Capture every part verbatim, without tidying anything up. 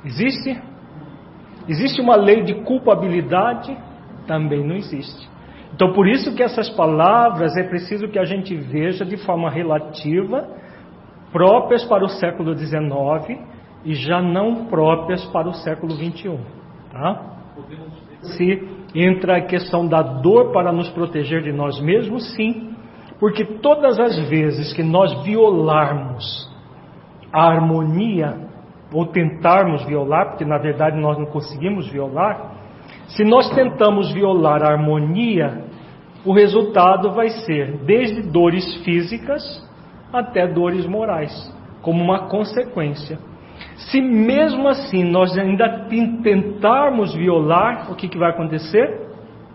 Existe? Existe uma lei de culpabilidade? Também não existe. Então, por isso que essas palavras é preciso que a gente veja de forma relativa, próprias para o século dezenove e já não próprias para o século vinte e um. Tá? Se entra a questão da dor para nos proteger de nós mesmos, sim. Porque todas as vezes que nós violarmos a harmonia, ou tentarmos violar, porque na verdade nós não conseguimos violar, se nós tentamos violar a harmonia, o resultado vai ser desde dores físicas até dores morais, como uma consequência. Se mesmo assim nós ainda tentarmos violar, o que, que vai acontecer?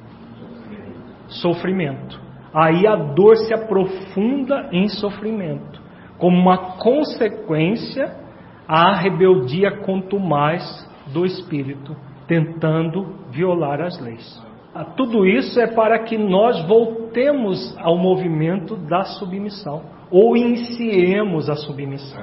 Sofrimento. Aí a dor se aprofunda em sofrimento, como uma consequência à rebeldia contumaz do espírito, tentando violar as leis. Tudo isso é para que nós voltemos ao movimento da submissão, ou iniciemos a submissão.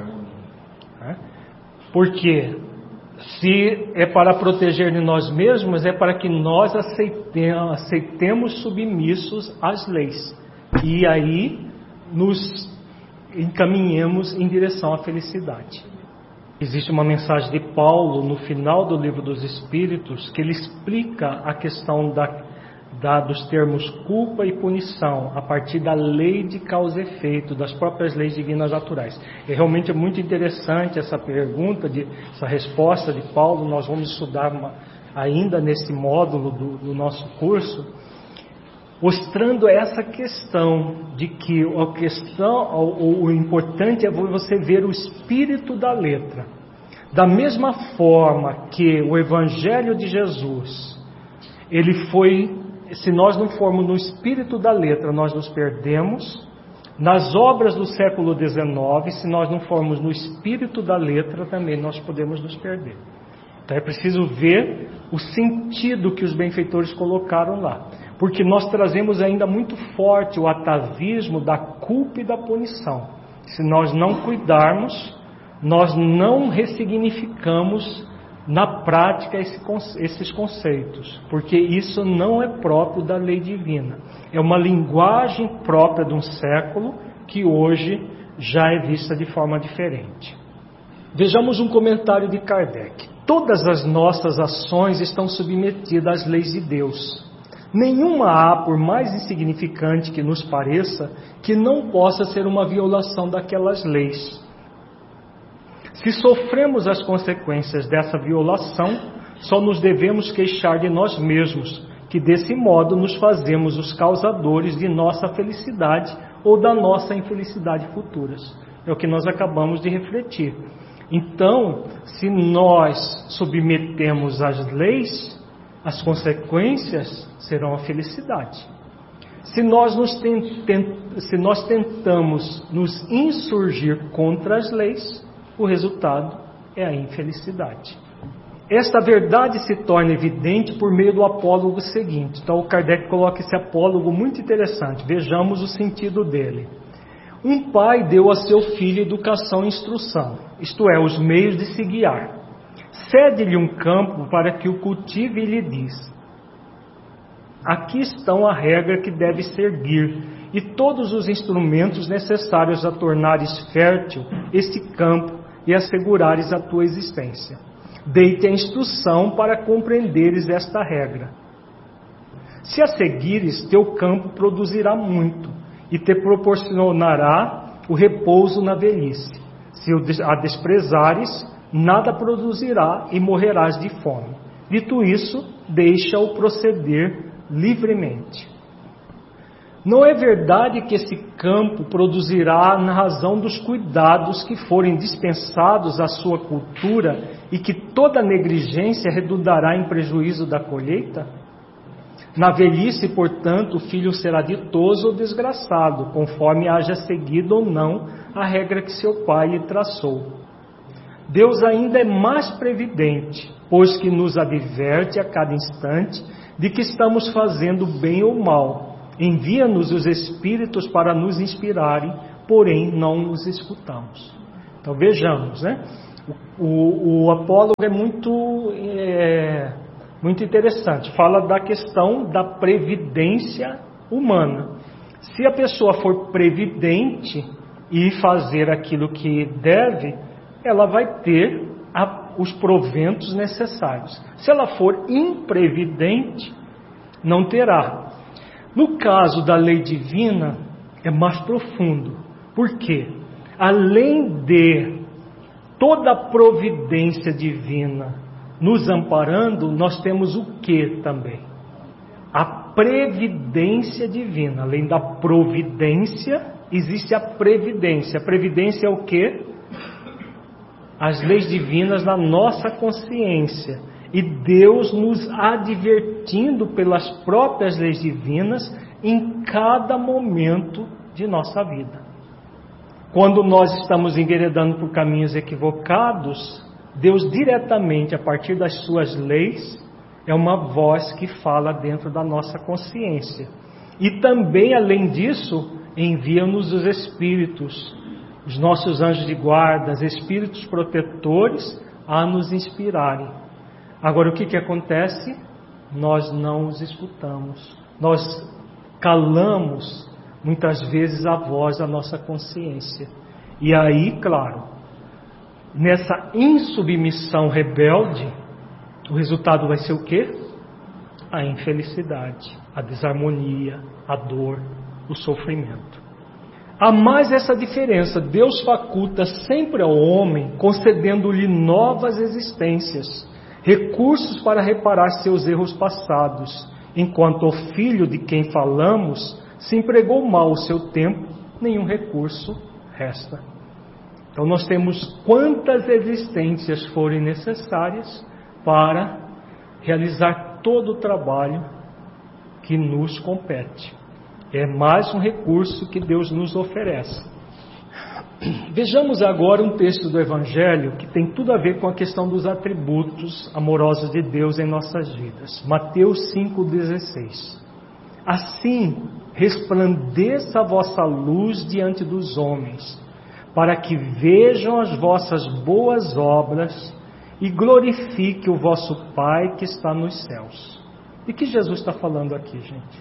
Porque se é para proteger de nós mesmos, é para que nós aceitemos, aceitemos submissos às leis. E aí nos encaminhemos em direção à felicidade. Existe uma mensagem de Paulo no final do Livro dos Espíritos que ele explica a questão da, da, dos termos culpa e punição a partir da lei de causa e efeito, das próprias leis divinas naturais. E realmente é muito interessante essa pergunta, de, essa resposta de Paulo. Nós vamos estudar uma, ainda nesse módulo do, do nosso curso, mostrando essa questão de que a questão, o, o importante é você ver o espírito da letra. Da mesma forma que o Evangelho de Jesus, ele foi, se nós não formos no espírito da letra, nós nos perdemos. Nas obras do século dezenove, se nós não formos no espírito da letra, também nós podemos nos perder. Então é preciso ver o sentido que os benfeitores colocaram lá. Porque nós trazemos ainda muito forte o atavismo da culpa e da punição. Se nós não cuidarmos, nós não ressignificamos na prática esse, esses conceitos. Porque isso não é próprio da lei divina. É uma linguagem própria de um século que hoje já é vista de forma diferente. Vejamos um comentário de Kardec. Todas as nossas ações estão submetidas às leis de Deus. Nenhuma há, por mais insignificante que nos pareça, que não possa ser uma violação daquelas leis. Se sofremos as consequências dessa violação, só nos devemos queixar de nós mesmos, que desse modo nos fazemos os causadores de nossa felicidade ou da nossa infelicidade futuras. É o que nós acabamos de refletir. Então, se nós submetemos às leis, as consequências serão a felicidade. Se nós, nos tent, se nós tentamos nos insurgir contra as leis, o resultado é a infelicidade. Esta verdade se torna evidente por meio do apólogo seguinte. Então, o Kardec coloca esse apólogo muito interessante. Vejamos o sentido dele. Um pai deu a seu filho educação e instrução, isto é, os meios de se guiar. Cede-lhe um campo para que o cultive e lhe diz: aqui estão a regra que deve seguir e todos os instrumentos necessários a tornares fértil este campo e assegurares a tua existência. Dei-te a instrução para compreenderes esta regra. Se a seguires, teu campo produzirá muito e te proporcionará o repouso na velhice. Se a desprezares, nada produzirá e morrerás de fome. Dito isso, deixa-o proceder livremente. Não é verdade que esse campo produzirá na razão dos cuidados que forem dispensados à sua cultura e que toda negligência redundará em prejuízo da colheita? Na velhice, portanto, o filho será ditoso ou desgraçado, conforme haja seguido ou não a regra que seu pai lhe traçou. Deus ainda é mais previdente, pois que nos adverte a cada instante de que estamos fazendo bem ou mal. Envia-nos os Espíritos para nos inspirarem, porém não os escutamos. Então vejamos, né? O, o, o apólogo é muito, é, muito interessante. Fala da questão da previdência humana. Se a pessoa for previdente e fazer aquilo que deve, ela vai ter a, os proventos necessários. Se ela for imprevidente, não terá. No caso da lei divina, é mais profundo. Por quê? Além de toda a providência divina nos amparando, nós temos o que também? A previdência divina. Além da providência, existe a previdência. A previdência é o que? As leis divinas na nossa consciência. E Deus nos advertindo pelas próprias leis divinas em cada momento de nossa vida. Quando nós estamos enveredando por caminhos equivocados, Deus diretamente, a partir das suas leis, é uma voz que fala dentro da nossa consciência. E também, além disso, envia-nos os Espíritos, os nossos anjos de guarda, os Espíritos protetores, a nos inspirarem. Agora, o que que acontece? Nós não os escutamos. Nós calamos muitas vezes a voz da nossa consciência. E aí, claro, nessa insubmissão rebelde, o resultado vai ser o quê? A infelicidade, a desarmonia, a dor, o sofrimento. Há mais essa diferença. Deus faculta sempre ao homem, concedendo-lhe novas existências, recursos para reparar seus erros passados, enquanto o filho de quem falamos se empregou mal o seu tempo, nenhum recurso resta. Então nós temos quantas existências forem necessárias para realizar todo o trabalho que nos compete. É mais um recurso que Deus nos oferece. Vejamos agora um texto do Evangelho que tem tudo a ver com a questão dos atributos amorosos de Deus em nossas vidas. Mateus cinco dezesseis. Assim resplandeça a vossa luz diante dos homens, para que vejam as vossas boas obras e glorifique o vosso Pai que está nos céus. E que Jesus está falando aqui, gente?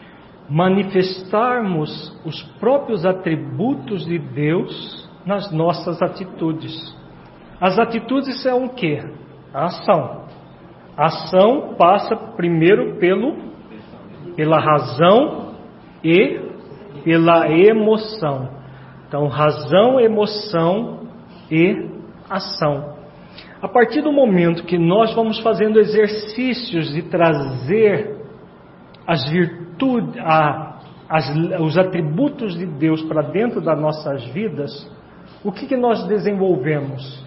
Manifestarmos os próprios atributos de Deus nas nossas atitudes. As atitudes são o quê? A ação. A ação passa primeiro pelo, pela razão e pela emoção. Então, razão, emoção e ação. A partir do momento que nós vamos fazendo exercícios de trazer as virtudes, a, as, os atributos de Deus para dentro das nossas vidas, o que, que nós desenvolvemos?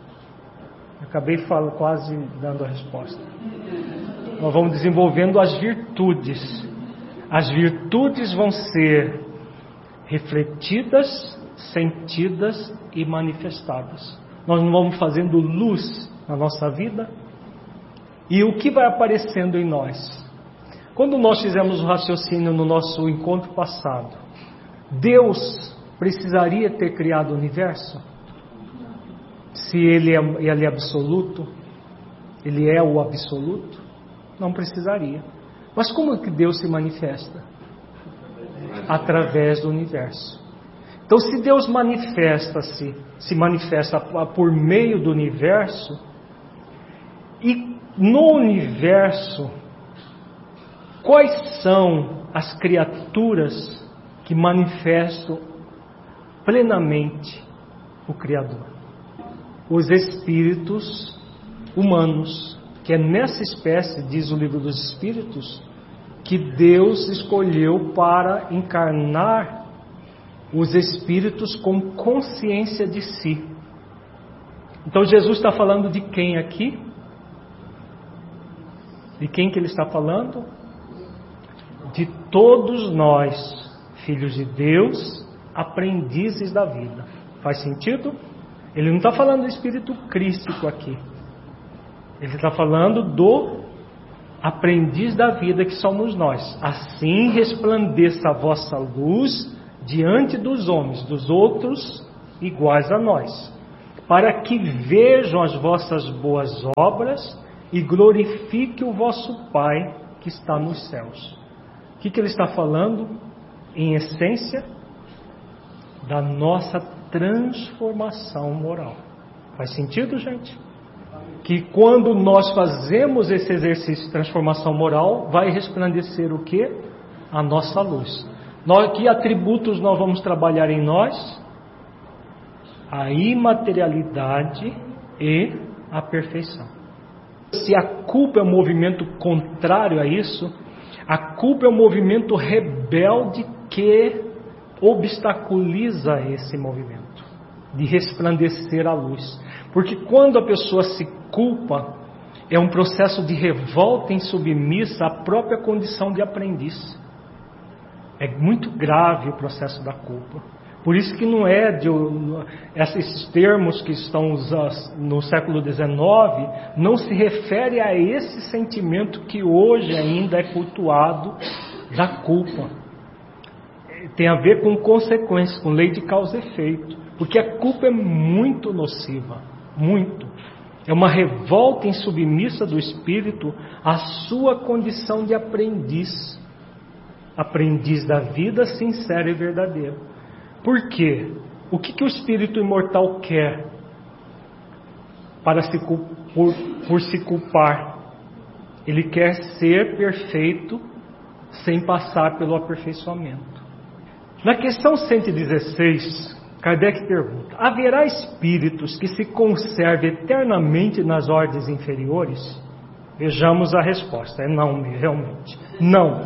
Acabei falo, quase dando a resposta. Nós vamos desenvolvendo as virtudes. As virtudes vão ser refletidas, sentidas e manifestadas. Nós não vamos fazendo luz na nossa vida. E o que vai aparecendo em nós? Quando nós fizemos o raciocínio no nosso encontro passado, Deus precisaria ter criado o universo? Se Ele é, ele é absoluto, Ele é o absoluto? Não precisaria. Mas como que Deus se manifesta? Através do universo. Então, se Deus manifesta-se, se manifesta por meio do universo, e no universo, quais são as criaturas que manifestam plenamente o Criador? Os espíritos humanos, que é nessa espécie, diz o livro dos Espíritos, que Deus escolheu para encarnar os espíritos com consciência de si. Então Jesus está falando de quem aqui? De quem que ele está falando? De todos nós, filhos de Deus, aprendizes da vida. Faz sentido? Ele não está falando do espírito crístico aqui. Ele está falando do aprendiz da vida que somos nós. Assim resplandeça a vossa luz diante dos homens, dos outros iguais a nós, para que vejam as vossas boas obras e glorifique o vosso Pai que está nos céus. O que, que ele está falando? Em essência, da nossa transformação moral. Faz sentido, gente? Que quando nós fazemos esse exercício de transformação moral, vai resplandecer o quê? A nossa luz. Nós, que atributos nós vamos trabalhar em nós? A imaterialidade e a perfeição. Se a culpa é um movimento contrário a isso, a culpa é um movimento rebelde que obstaculiza esse movimento de resplandecer a luz. Porque quando a pessoa se culpa, é um processo de revolta insubmissa à própria condição de aprendiz. É muito grave o processo da culpa. Por isso que não é de esses termos que estão usados no século dezenove, não se refere a esse sentimento que hoje ainda é cultuado da culpa. Tem a ver com consequências, com lei de causa e efeito. Porque a culpa é muito nociva, muito. É uma revolta insubmissa do espírito à sua condição de aprendiz. Aprendiz da vida sincera e verdadeira. Por quê? O que, que o espírito imortal quer para se, por, por se culpar? Ele quer ser perfeito sem passar pelo aperfeiçoamento. Na questão cento e dezesseis, Kardec pergunta: haverá espíritos que se conservem eternamente nas ordens inferiores? Vejamos a resposta. É não, realmente. Não.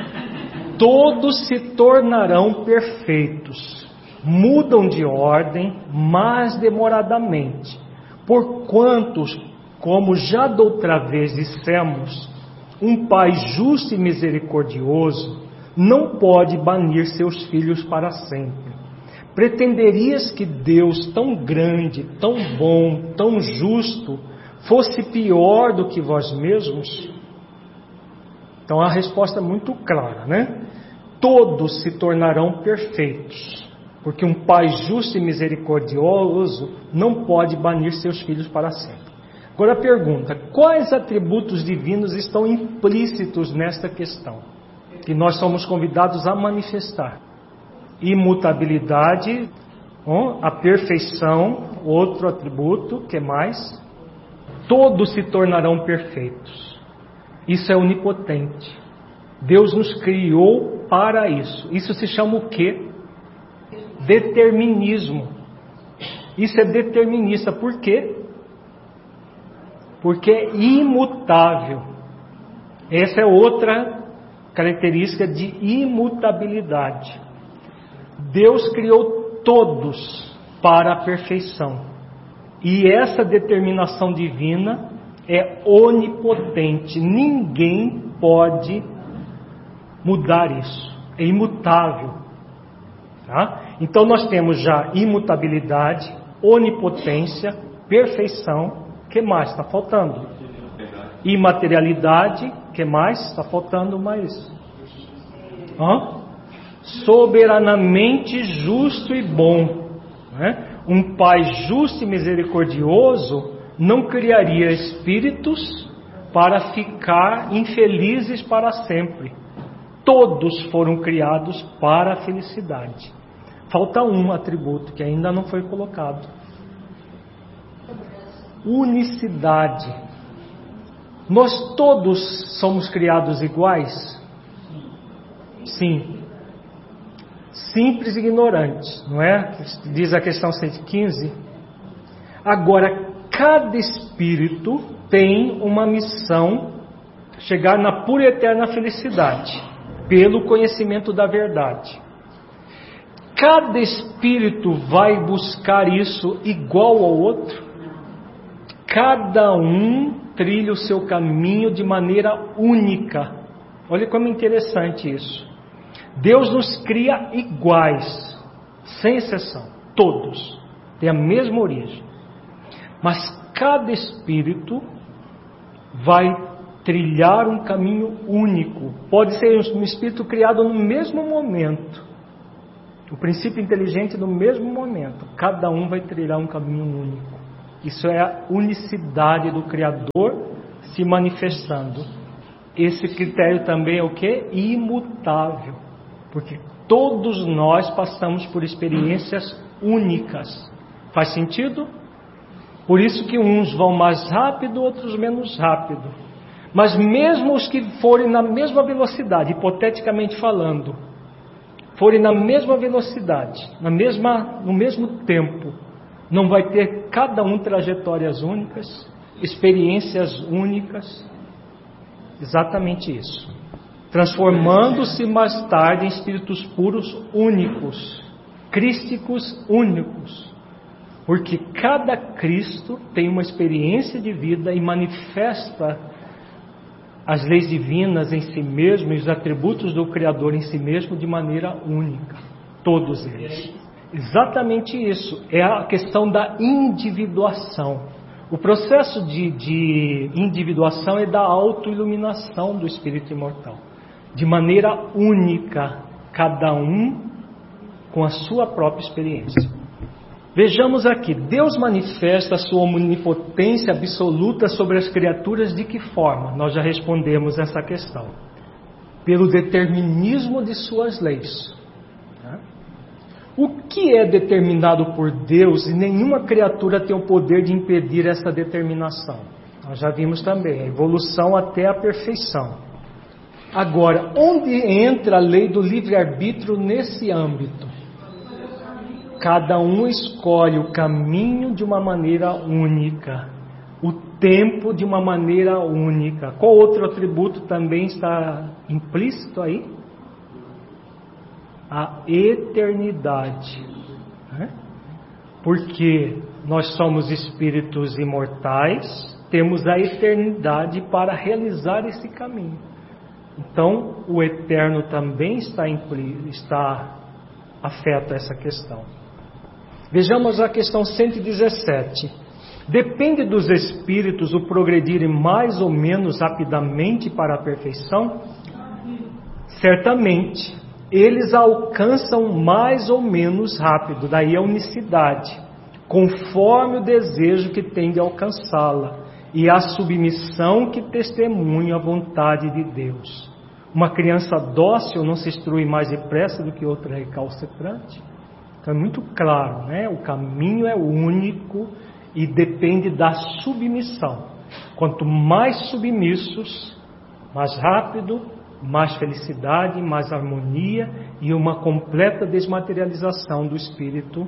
Todos se tornarão perfeitos. Mudam de ordem, mas demoradamente. Porquanto, como já da outra vez dissemos, um Pai justo e misericordioso não pode banir seus filhos para sempre. Pretenderias que Deus, tão grande, tão bom, tão justo, fosse pior do que vós mesmos? Então a resposta é muito clara, né? Todos se tornarão perfeitos. Porque um Pai justo e misericordioso não pode banir seus filhos para sempre. Agora a pergunta: quais atributos divinos estão implícitos nesta questão? Que nós somos convidados a manifestar. Imutabilidade, a perfeição, outro atributo, que mais? Todos se tornarão perfeitos. Isso é onipotente. Deus nos criou para isso. Isso se chama o quê? Determinismo. Isso é determinista. Por quê? Porque é imutável. Essa é outra característica de imutabilidade. Deus criou todos para a perfeição. E essa determinação divina é onipotente. Ninguém pode mudar isso. É imutável. Tá? Então nós temos já imutabilidade, onipotência, perfeição. O que mais está faltando? Imaterialidade. O que mais está faltando mais? Hã? Soberanamente justo e bom. Né? Um Pai justo e misericordioso não criaria espíritos para ficar infelizes para sempre. Todos foram criados para a felicidade. Falta um atributo que ainda não foi colocado: unicidade. Nós todos somos criados iguais? Sim. Simples e ignorantes, não é? Diz a questão cento e quinze. Agora, cada espírito tem uma missão: chegar na pura e eterna felicidade, pelo conhecimento da verdade. Cada espírito vai buscar isso igual ao outro? Cada um trilha o seu caminho de maneira única. Olha como é interessante isso. Deus nos cria iguais, sem exceção, todos têm a mesma origem, mas cada espírito vai trilhar um caminho único. Pode ser um espírito criado no mesmo momento, o princípio inteligente no mesmo momento. Cada um vai trilhar um caminho único. Isso é a unicidade do Criador se manifestando. Esse critério também é o quê? Imutável. Porque todos nós passamos por experiências únicas. Faz sentido? Por isso que uns vão mais rápido, outros menos rápido. Mas mesmo os que forem na mesma velocidade, hipoteticamente falando, forem na mesma velocidade, na mesma, no mesmo tempo, não vai ter cada um trajetórias únicas, experiências únicas? Exatamente isso. Transformando-se mais tarde em espíritos puros únicos, crísticos únicos. Porque cada Cristo tem uma experiência de vida e manifesta as leis divinas em si mesmo e os atributos do Criador em si mesmo de maneira única. Todos eles. Exatamente isso. É a questão da individuação. O processo de, de individuação é da autoiluminação do Espírito Imortal. De maneira única, cada um com a sua própria experiência. Vejamos aqui, Deus manifesta a sua onipotência absoluta sobre as criaturas de que forma? Nós já respondemos essa questão. Pelo determinismo de suas leis. O que é determinado por Deus e nenhuma criatura tem o poder de impedir essa determinação? Nós já vimos também, a evolução até a perfeição. Agora, onde entra a lei do livre-arbítrio nesse âmbito? Cada um escolhe o caminho de uma maneira única, o tempo de uma maneira única. Qual outro atributo também está implícito aí? A eternidade. Porque nós somos espíritos imortais, temos a eternidade para realizar esse caminho. Então, o eterno também está, está afeto a essa questão. Vejamos a questão cento e dezessete. Depende dos espíritos o progredirem mais ou menos rapidamente para a perfeição? Certamente, eles alcançam mais ou menos rápido, daí a unicidade, conforme o desejo que tem de alcançá-la e a submissão que testemunha a vontade de Deus. Uma criança dócil não se instrui mais depressa do que outra recalcitrante? Então é muito claro, né? O caminho é único e depende da submissão. Quanto mais submissos, mais rápido, mais felicidade, mais harmonia e uma completa desmaterialização do espírito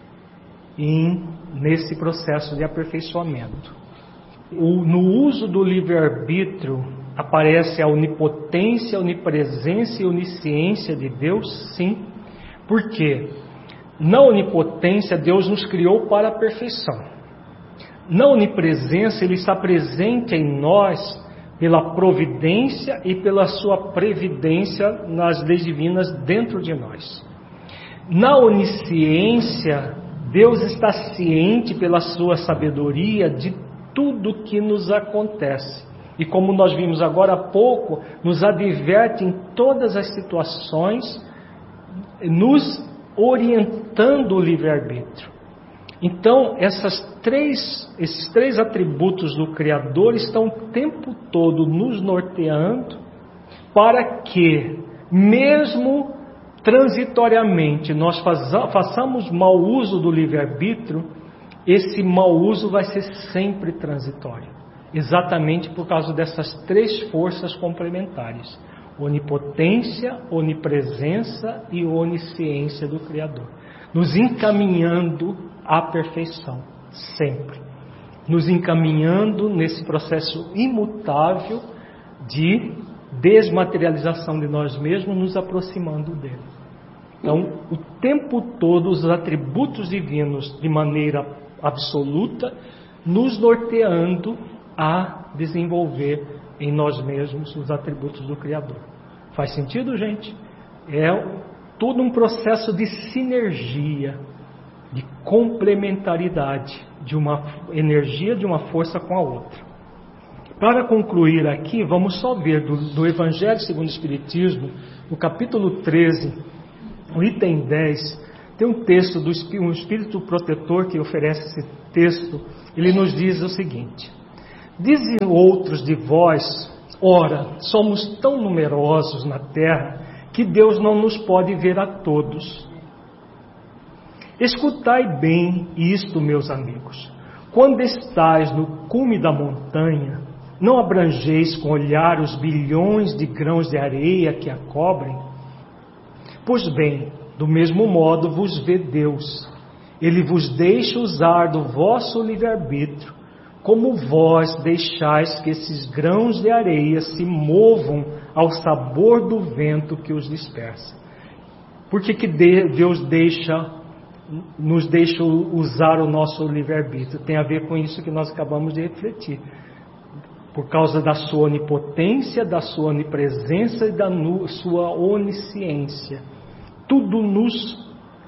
em, nesse processo de aperfeiçoamento. O, no uso do livre-arbítrio aparece a onipotência, a onipresença e a onisciência de Deus, sim. Por quê? Na onipotência, Deus nos criou para a perfeição. Na onipresença, Ele está presente em nós pela providência e pela sua previdência nas leis divinas dentro de nós. Na onisciência, Deus está ciente pela sua sabedoria de tudo que nos acontece. E como nós vimos agora há pouco, nos adverte em todas as situações, nos orientando o livre-arbítrio. Então, essas três, esses três atributos do Criador estão o tempo todo nos norteando para que, mesmo transitoriamente, nós façamos mau uso do livre-arbítrio, esse mau uso vai ser sempre transitório. Exatamente por causa dessas três forças complementares: onipotência, onipresença e onisciência do Criador, nos encaminhando à perfeição, sempre, nos encaminhando nesse processo imutável de desmaterialização de nós mesmos, nos aproximando dele. Então, o tempo todo os atributos divinos de maneira absoluta, nos norteando a desenvolver em nós mesmos os atributos do Criador. Faz sentido, gente? É todo um processo de sinergia, de complementaridade, de uma energia de uma força com a outra. Para concluir aqui, vamos só ver do, do Evangelho segundo o Espiritismo, no capítulo treze, o item dez, Tem um texto do um Espírito protetor que oferece esse texto, ele nos diz o seguinte: dizem outros de vós, ora, somos tão numerosos na terra que Deus não nos pode ver a todos. Escutai bem isto, meus amigos. Quando estais no cume da montanha, não abrangeis com olhar os bilhões de grãos de areia que a cobrem? Pois bem, do mesmo modo vos vê Deus. Ele vos deixa usar do vosso livre-arbítrio, como vós deixais que esses grãos de areia se movam ao sabor do vento que os dispersa. Por que que Deus deixa, nos deixa usar o nosso livre-arbítrio? Tem a ver com isso que nós acabamos de refletir. Por causa da sua onipotência, da sua onipresença e da sua onisciência. Tudo nos,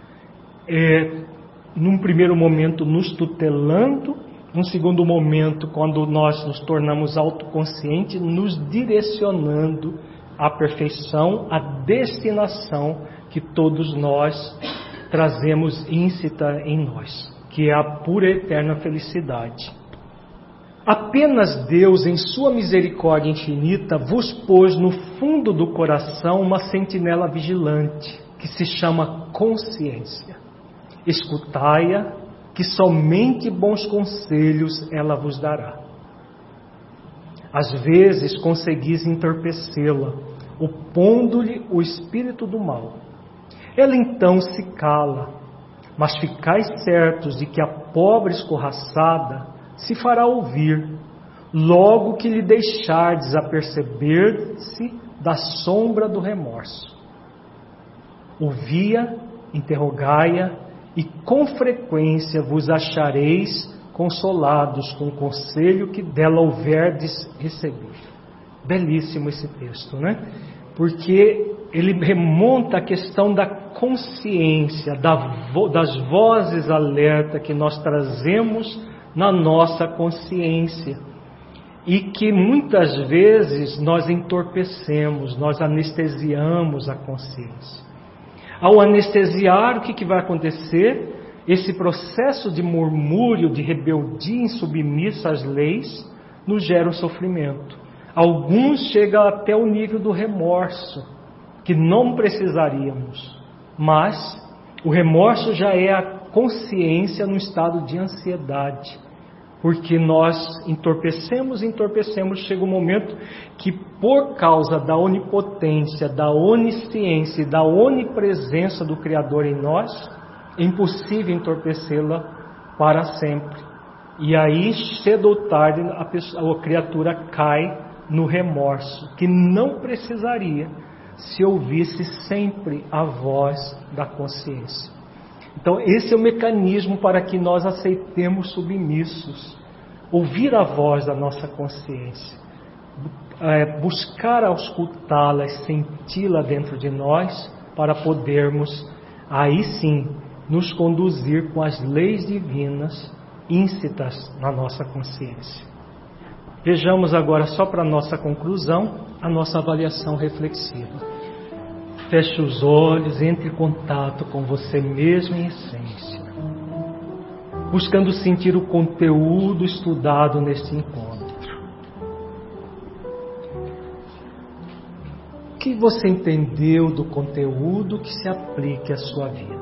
é, num primeiro momento, nos tutelando, num segundo momento, quando nós nos tornamos autoconscientes, nos direcionando à perfeição, à destinação que todos nós trazemos íncita em nós, que é a pura e eterna felicidade. Apenas Deus, em sua misericórdia infinita, vos pôs no fundo do coração uma sentinela vigilante, que se chama consciência. Escutai-a, que somente bons conselhos ela vos dará. Às vezes conseguis entorpecê-la, opondo-lhe o espírito do mal. Ela então se cala, mas ficais certos de que a pobre escorraçada se fará ouvir, logo que lhe deixardes aperceber-se da sombra do remorso. Ouvi-a, interrogai-a, e com frequência vos achareis consolados com o conselho que dela houverdes recebido. Belíssimo esse texto, né? Porque ele remonta a questão da consciência, das vozes alerta que nós trazemos na nossa consciência e que muitas vezes nós entorpecemos, nós anestesiamos a consciência. Ao anestesiar, o que, que vai acontecer? Esse processo de murmúrio, de rebeldia insubmissa às leis, nos gera um sofrimento. Alguns chegam até o nível do remorso, que não precisaríamos, mas o remorso já é a consciência no estado de ansiedade, porque nós entorpecemos, entorpecemos, chega um momento que por causa da onipotência, da onisciência e da onipresença do Criador em nós, é impossível entorpecê-la para sempre. E aí, cedo ou tarde, a, pessoa, a criatura cai no remorso, que não precisaria se ouvisse sempre a voz da consciência. Então, esse é o mecanismo para que nós aceitemos submissos. Ouvir a voz da nossa consciência. É, buscar auscultá-la, senti-la dentro de nós, para podermos, aí sim, nos conduzir com as leis divinas íncitas na nossa consciência. Vejamos agora, só para nossa conclusão, a nossa avaliação reflexiva. Feche os olhos, entre em contato com você mesmo em essência, buscando sentir o conteúdo estudado neste encontro. O que você entendeu do conteúdo que se aplique à sua vida?